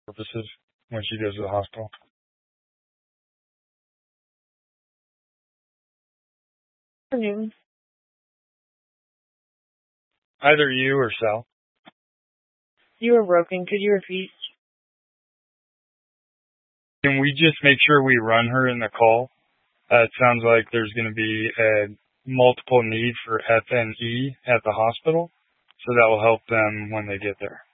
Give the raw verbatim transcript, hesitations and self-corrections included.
purposes when she goes to the hospital. Afternoon. Either you or Sal. You were broken. Could you repeat? Can we just make sure we run her in the call? Uh, it sounds like there's going to be a multiple need for F N E at the hospital, so that will help them when they get there.